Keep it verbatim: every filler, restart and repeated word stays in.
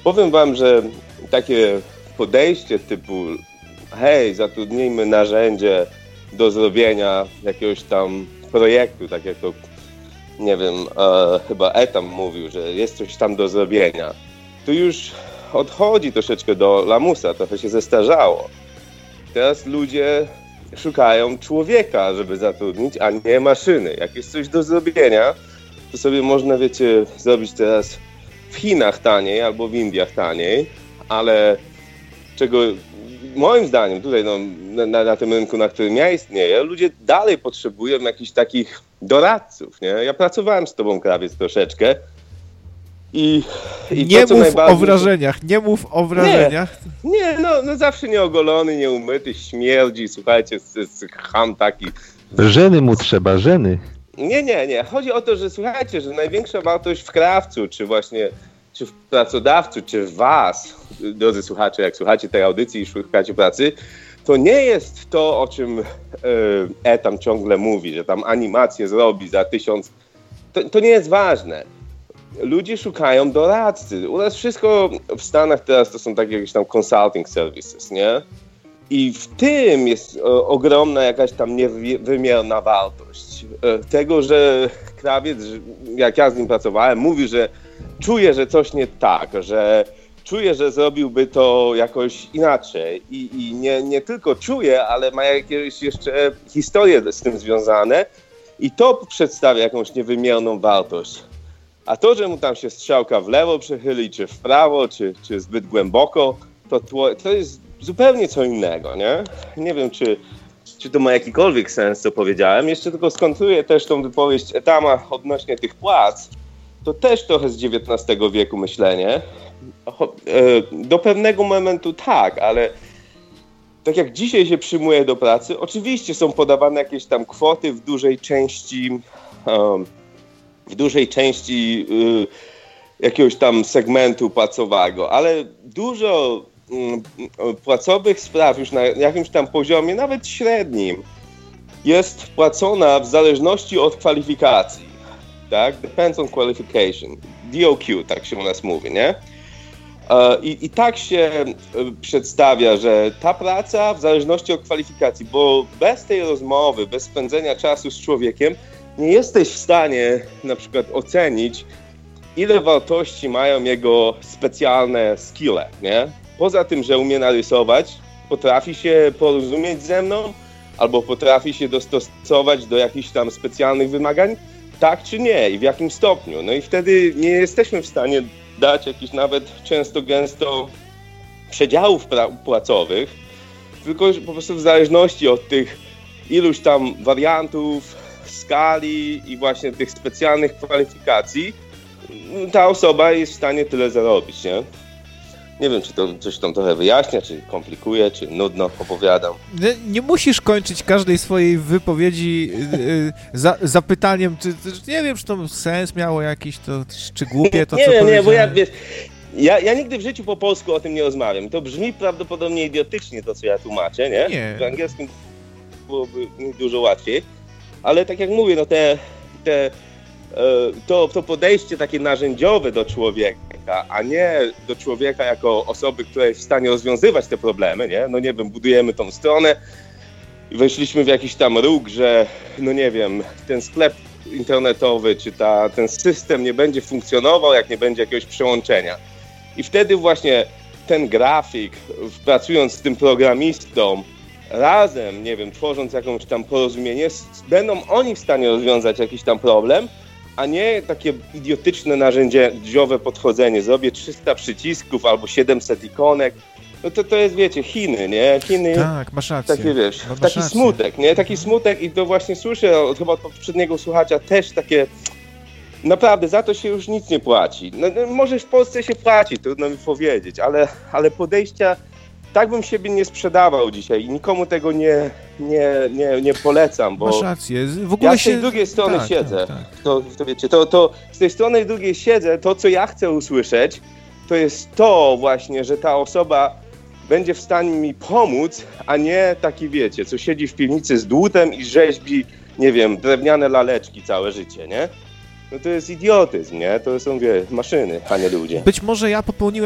powiem wam, że takie podejście typu hej, zatrudnijmy narzędzie do zrobienia jakiegoś tam projektu, tak jak to, nie wiem, e, chyba Etam mówił, że jest coś tam do zrobienia, to już odchodzi troszeczkę do lamusa, trochę się zestarzało. Teraz ludzie szukają człowieka, żeby zatrudnić, a nie maszyny. Jak jest coś do zrobienia, to sobie można, wiecie, zrobić teraz w Chinach taniej albo w Indiach taniej, ale czego moim zdaniem tutaj no, na, na tym rynku, na którym ja istnieję, ludzie dalej potrzebują jakichś takich doradców, nie? Ja pracowałem z tobą, Krawiec, troszeczkę i, i nie to, co mów najbardziej... o wrażeniach, nie mów o wrażeniach. Nie, nie no, no zawsze nieogolony, nieumyty, śmierdzi, słuchajcie, z, z ham taki. Żeny mu trzeba, żeny. Nie, nie, nie. Chodzi o to, że słuchajcie, że największa wartość w krawcu, czy właśnie czy w pracodawcu, czy w was, drodzy słuchacze, jak słuchacie tej audycji i szukacie pracy, to nie jest to, o czym E tam ciągle mówi, że tam animację zrobi za tysiąc. To, to nie jest ważne. Ludzie szukają doradcy. U nas wszystko w Stanach teraz to są takie jakieś tam consulting services, nie? I w tym jest o, ogromna jakaś tam niewymierna wartość. E, tego, że Krawiec, jak ja z nim pracowałem, mówi, że czuje, że coś nie tak, że czuje, że zrobiłby to jakoś inaczej. I, i nie, nie tylko czuje, ale ma jakieś jeszcze historie z tym związane i to przedstawia jakąś niewymierną wartość. A to, że mu tam się strzałka w lewo przechyli, czy w prawo, czy, czy zbyt głęboko, to, tło, to jest zupełnie co innego, nie? Nie wiem, czy, czy to ma jakikolwiek sens, co powiedziałem. Jeszcze tylko skontruję też tą wypowiedź Etama odnośnie tych płac. To też trochę z dziewiętnastego wieku myślenie. Do pewnego momentu tak, ale tak jak dzisiaj się przyjmuje do pracy, oczywiście są podawane jakieś tam kwoty w dużej części, um, w dużej części y, jakiegoś tam segmentu płacowego, ale dużo y, płacowych spraw już na jakimś tam poziomie, nawet średnim, jest płacona w zależności od kwalifikacji. Tak? Depends on qualification. D O Q, tak się u nas mówi, nie? I, I tak się przedstawia, że ta praca w zależności od kwalifikacji, bo bez tej rozmowy, bez spędzenia czasu z człowiekiem nie jesteś w stanie na przykład ocenić, ile wartości mają jego specjalne skille, nie? Poza tym, że umie narysować, potrafi się porozumieć ze mną, albo potrafi się dostosować do jakichś tam specjalnych wymagań, tak czy nie i w jakim stopniu. No i wtedy nie jesteśmy w stanie dać jakichś nawet często gęsto przedziałów pra- płacowych, tylko po prostu w zależności od tych iluś tam wariantów, skali i właśnie tych specjalnych kwalifikacji, ta osoba jest w stanie tyle zarobić, nie? Nie wiem, czy to coś tam trochę wyjaśnia, czy komplikuje, czy nudno opowiadam. Nie, nie musisz kończyć każdej swojej wypowiedzi yy, za, zapytaniem, czy, czy nie wiem, czy to sens miało jakiś, to, czy głupie to, nie, co nie, powiedziałem. Nie, bo ja, wiesz, ja, ja nigdy w życiu po polsku o tym nie rozmawiam. To brzmi prawdopodobnie idiotycznie, to co ja tłumaczę, nie? Nie. W angielskim byłoby dużo łatwiej, ale tak jak mówię, no te, te To, to podejście takie narzędziowe do człowieka, a nie do człowieka jako osoby, która jest w stanie rozwiązywać te problemy, nie? No nie wiem, budujemy tą stronę i weszliśmy w jakiś tam róg, że no nie wiem, ten sklep internetowy czy ta, ten system nie będzie funkcjonował, jak nie będzie jakiegoś przełączenia. I wtedy właśnie ten grafik, pracując z tym programistą, razem, nie wiem, tworząc jakąś tam porozumienie, będą oni w stanie rozwiązać jakiś tam problem, a nie takie idiotyczne narzędziowe podchodzenie. Zrobię trzysta przycisków albo siedemset ikonek. No to to jest, wiecie, Chiny, nie? Chiny. Tak, masz rację. Takie, wiesz, no, masz taki rację. smutek, nie? Taki smutek i to właśnie słyszę od, chyba od poprzedniego słuchacza też takie, naprawdę za to się już nic nie płaci. No, no, może w Polsce się płaci, trudno mi powiedzieć, ale, ale podejścia, tak bym siebie nie sprzedawał dzisiaj i nikomu tego nie, nie, nie, nie polecam, bo masz rację. W ogóle ja z tej się... drugiej strony tak, siedzę. Tak, tak. To, to wiecie, to, to z tej strony drugiej siedzę, to co ja chcę usłyszeć, to jest to właśnie, że ta osoba będzie w stanie mi pomóc, a nie taki, wiecie, co siedzi w piwnicy z dłutem i rzeźbi, nie wiem, drewniane laleczki całe życie, nie? No to jest idiotyzm, nie? To są, wie, maszyny, a nie ludzie. Być może ja popełniłem